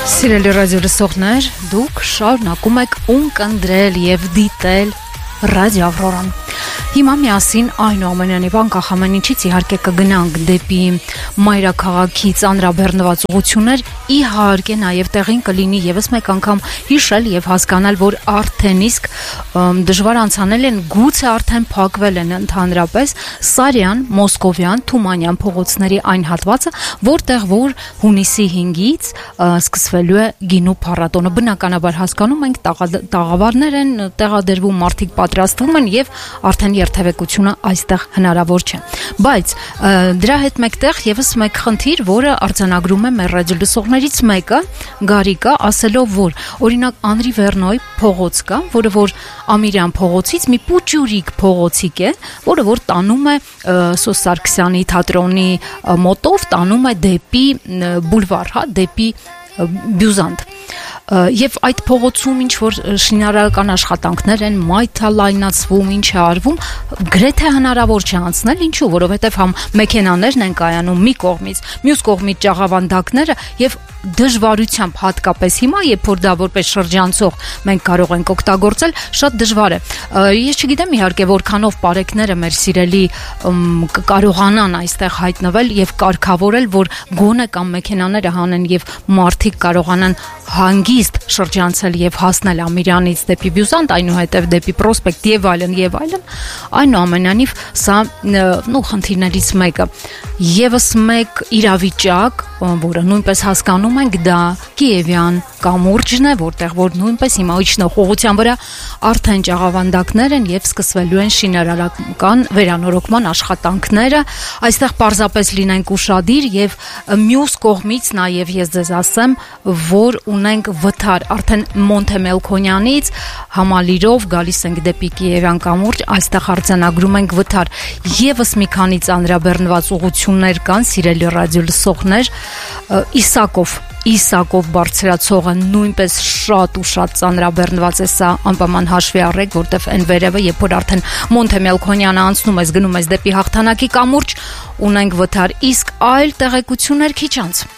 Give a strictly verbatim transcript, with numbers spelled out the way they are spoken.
Սիրելի ռադիո լսողներ, դուք շարունակում եք ունկնդրել եւ դիտել Ռադիո Ավրորան։ Հիմա միասին այնուամենայնիվ անկախ ամեն ինչից իհարկե կգնանք դեպի մայրաքաղաքի ծանրաբեռնված ուղղություններ, իհարկե նաև տեղին կլինի եւս մեկ անգամ հիշել եւ հասկանալ, որ արդեն իսկ դժվար անցանել են, գուցե արդեն փակվել են ընդհանրապես Սարյան, Մոսկովյան, Թումանյան փողոցների այն հատվածը, որտեղ որ հունիսի հինգից սկսվելու է գինու փառատոնը։ Բնականաբար հասկանում ենք, տաղավարներ են տեղադրվում, մարդիկ պատրաստվում են եւ արդեն երթևեկությունը այստեղ հնարավոր չէ։ Բայց դրա հետ մեկտեղ եւս մեկ խնդիր, որը արձանագրում է մեր ռադիո լսողներից մեկը, Գարիկը, ասելով, որ օրինակ Անրի Վերնոյ փողոց կա, որը որ Ամիրյան փողոցից մի պուճուրիկ փողոցիկ է, որը որ տանում է Սոս Սարգսյանի թատրոնի մոտով տանում է դեպի բուլվար, հա, դեպի Բյուզանդ։ Եվ այդ փողոցում ինչ որ շինարարական աշխատանքներ են, մայթալայնացվում, ինչ է արվում, գրեթե հնարավոր չէ անցնել, ինչու, որովհետև համ մեքենաներն են կայանում մի կողմից, մյուս կողմից ճաղավանդակները եւ դժվարությամբ հատկապես հիմա, երբ որ դա որպես շրջանցող մենք կարող ենք օգտագործել, շատ դժվար է։ Ես չգիտեմ իհարկե որքանով պարեկները մեր սիրելի կարողանան այստեղ հայտնվել եւ կարգավորել, որ գոնե կամ մեքենաները հանեն եւ մարդիկ կարողանան հանգիստ շրջանցել եւ հասնել Ամիրյանից դեպի Բյուզանդ, այնուհետեւ դեպի Պրոսպեկտ եւ այլն եւ այլն, այնուամենայնիվ սա նո խնդիրներից մեկը։ Եվս մեկ իրավիճակ, որը նույնպես հասկանում ենք, դա Կիևյան կամուրջն է, որտեղ որ նույնպես հիմա իջնողության վրա արդեն ճաղավանդակներ են եւ սկսվելու են շինարարական վերանորոգման աշխատանքները։ Այստեղ պարզապես լինենք ուշադիր եւ մյուս կողմից նաեւ ես ձեզ ասեմ, որ ունենք վթար արդեն Մոնտեմելքոնյանից համալիրով գալիս ենք դեպի Կիևյան կամուրջ, այստեղ արձանագրում ենք վթար։ Եվս մի քանի ծանրաբեռնված ուղություններ կան, սիրելի ռադիո լսողներ, Իսակով Իսակով բարձրացողը նույնպես շատ ու շատ ծանրաբեռնված է, սա անպայման հաշվի առեք, որտեվ այն վերևը, երբ որ արդեն Մոնտեմելքոնյանը անցնում ես, գնում ես դեպի Հաղթանակի կամուրջ, ունենք վթար, իսկ այլ տեղեկություններ քիչ անց։